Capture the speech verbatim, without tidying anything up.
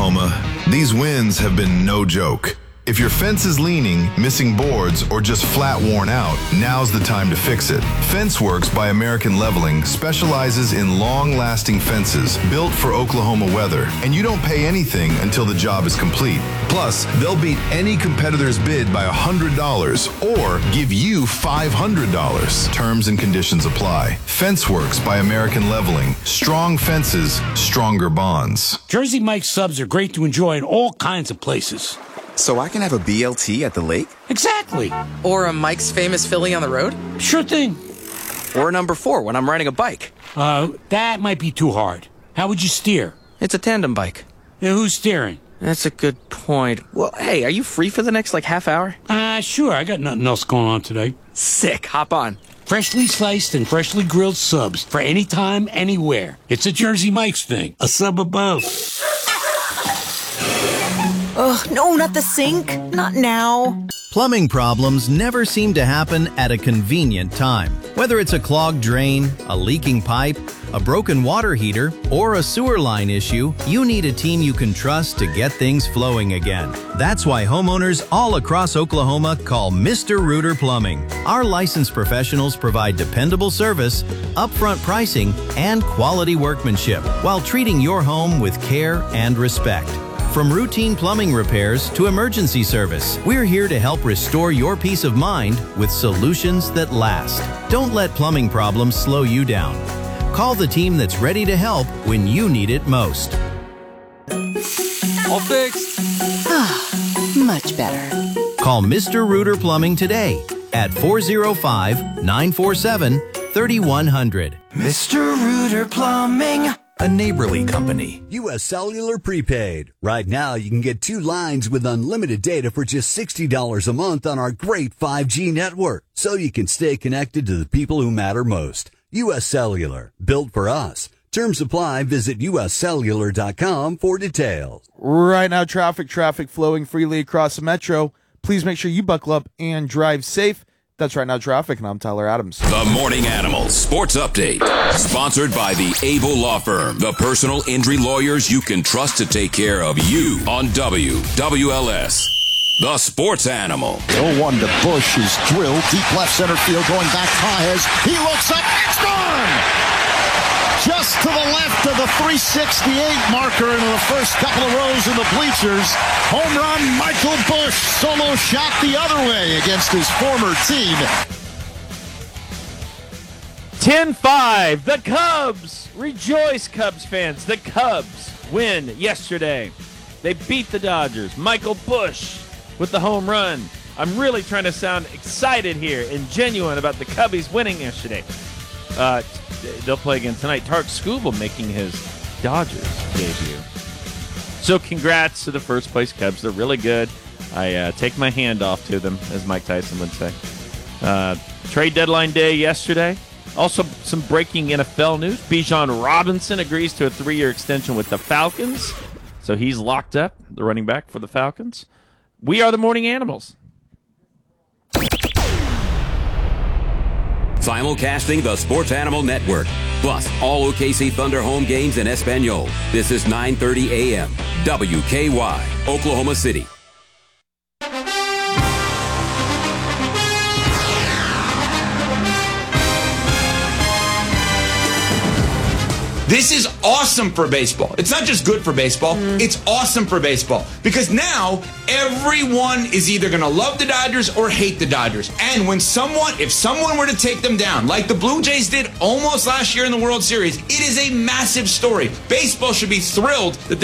Oklahoma, these wins have been no joke. If your fence is leaning, missing boards, or just flat worn out, now's the time to fix it. FenceWorks by American Leveling specializes in long-lasting fences built for Oklahoma weather, and you don't pay anything until the job is complete. Plus, they'll beat any competitor's bid by one hundred dollars or give you five hundred dollars. Terms and conditions apply. FenceWorks by American Leveling. Strong fences, stronger bonds. Jersey Mike's subs are great to enjoy in all kinds of places. So I can have a B L T at the lake? Exactly. Or a Mike's Famous Philly on the road? Sure thing. Or a number four when I'm riding a bike? Uh, that might be too hard. How would you steer? It's a tandem bike. Yeah, who's steering? That's a good point. Well, hey, are you free for the next, like, half hour? Uh, sure. I got nothing else going on today. Sick. Hop on. Freshly sliced and freshly grilled subs for any time, anywhere. It's a Jersey Mike's thing. A sub above. Ugh, no, not the sink. Not now. Plumbing problems never seem to happen at a convenient time. Whether it's a clogged drain, a leaking pipe, a broken water heater, or a sewer line issue, you need a team you can trust to get things flowing again. That's why homeowners all across Oklahoma call Mister Rooter Plumbing. Our licensed professionals provide dependable service, upfront pricing, and quality workmanship while treating your home with care and respect. From routine plumbing repairs to emergency service, we're here to help restore your peace of mind with solutions that last. Don't let plumbing problems slow you down. Call the team that's ready to help when you need it most. All fixed. Much better. Call Mister Rooter Plumbing today at four oh five, nine four seven, three one zero zero. Mister Rooter Plumbing. A neighborly company. U S Cellular Prepaid. Right now, you can get two lines with unlimited data for just sixty dollars a month on our great five G network, so you can stay connected to the people who matter most. U S Cellular. Built for us. Terms apply. Visit U S cellular dot com for details. Right now, traffic, traffic flowing freely across the metro. Please make sure you buckle up and drive safe. That's Right Now Traffic, and I'm Tyler Adams. The Morning Animals Sports Update. Sponsored by the Able Law Firm, the personal injury lawyers you can trust to take care of you on W W L S. The Sports Animal. oh one to Bush is drilled. Deep left center field going back. Tajes. He looks up. It's gone! Just to the left of the three sixty-eight marker into the first couple of rows in the bleachers. Home run, Michael Bush. Solo shot the other way against his former team. ten five, the Cubs. Rejoice, Cubs fans. The Cubs win yesterday. They beat the Dodgers. Michael Bush with the home run. I'm really trying to sound excited here and genuine about the Cubbies winning yesterday. Uh, they'll play again tonight. Tarek Skubal making his Dodgers debut. So congrats to the first place Cubs. They're really good. I uh, take my hand off to them, as Mike Tyson would say. Uh, trade deadline day yesterday. Also, some breaking N F L news. Bijan Robinson agrees to a three-year extension with the Falcons. So he's locked up, the running back for the Falcons. We are the Morning Animals. Simulcasting the Sports Animal Network. Plus, all O K C Thunder home games in Espanol. This is nine thirty a.m. W K Y, Oklahoma City. This is awesome for baseball. It's not just good for baseball. Mm. It's awesome for baseball. Because now, everyone is either going to love the Dodgers or hate the Dodgers. And when someone, if someone were to take them down, like the Blue Jays did almost last year in the World Series, it is a massive story. Baseball should be thrilled that